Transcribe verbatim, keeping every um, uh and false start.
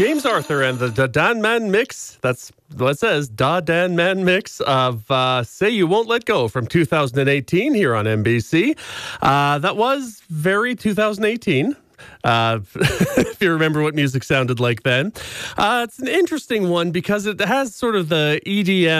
James Arthur and the Da Dan Man mix. That's what it says, Da Dan Man mix of uh, Say You Won't Let Go from two thousand eighteen here on N B C. Uh, that was very two thousand eighteen. Uh, if you remember what music sounded like then. Uh, it's an interesting one because it has sort of the E D M